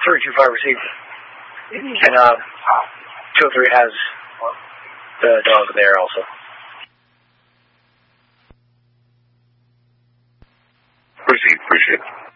325 received. And 203 has the dog there also. Proceed, appreciate it.